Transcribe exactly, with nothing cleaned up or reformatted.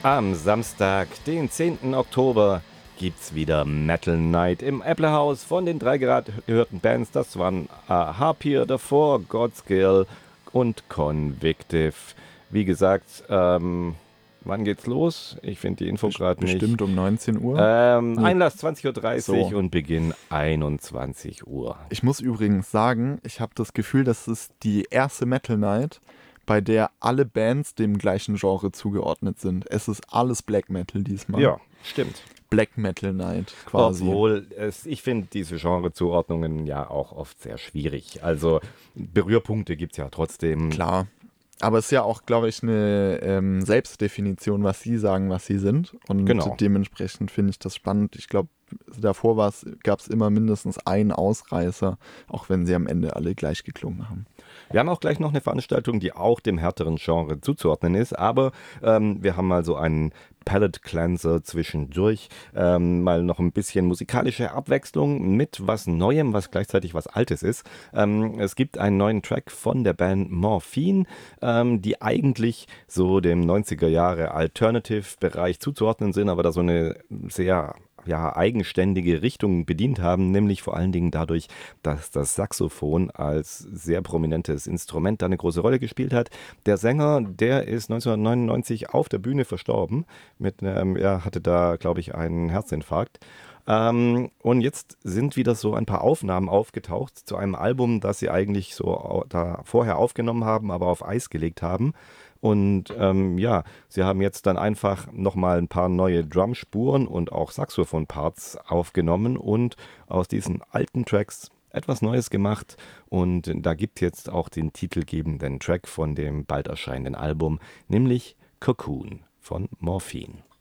Am Samstag, den zehnten Oktober, gibt's wieder Metal Night im Apple House von den drei gerade gehörten Bands. Das waren äh, Harpier davor, Godskill und Convictive. Wie gesagt, ähm, wann geht's los? Ich finde die Info gerade nicht. Bestimmt um neunzehn Uhr. Ähm, Nee. Einlass zwanzig Uhr dreißig So. und Beginn einundzwanzig Uhr. Ich muss übrigens sagen, ich habe das Gefühl, das ist die erste Metal Night, bei der alle Bands dem gleichen Genre zugeordnet sind. Es ist alles Black Metal diesmal. Ja, stimmt. Black Metal Night quasi. Obwohl, es, ich finde diese Genrezuordnungen ja auch oft sehr schwierig. Also Berührpunkte gibt es ja trotzdem. Klar. Aber es ist ja auch, glaube ich, eine ähm, Selbstdefinition, was sie sagen, was sie sind. Und Genau. dementsprechend finde ich das spannend. Ich glaube, davor gab es immer mindestens einen Ausreißer, auch wenn sie am Ende alle gleich geklungen haben. Wir haben auch gleich noch eine Veranstaltung, die auch dem härteren Genre zuzuordnen ist, aber ähm, wir haben mal so einen Palette Cleanser zwischendurch, ähm, mal noch ein bisschen musikalische Abwechslung mit was Neuem, was gleichzeitig was Altes ist. Ähm, es gibt einen neuen Track von der Band Morphine, ähm, die eigentlich so dem neunziger Jahre Alternative-Bereich zuzuordnen sind, aber da so eine sehr ja, eigenständige Richtung bedient haben, nämlich vor allen Dingen dadurch, dass das Saxophon als sehr prominentes Instrument da eine große Rolle gespielt hat. Der Sänger, der ist neunzehnhundertneunundneunzig auf der Bühne verstorben. Mit, ähm, er hatte da, glaube ich, einen Herzinfarkt. Ähm, und jetzt sind wieder so ein paar Aufnahmen aufgetaucht zu einem Album, das sie eigentlich so da vorher aufgenommen haben, aber auf Eis gelegt haben. Und ähm, ja, sie haben jetzt dann einfach nochmal ein paar neue Drumspuren und auch Saxophon-Parts aufgenommen und aus diesen alten Tracks etwas Neues gemacht. Und da gibt es jetzt auch den titelgebenden Track von dem bald erscheinenden Album, nämlich Cocoon von Morphine.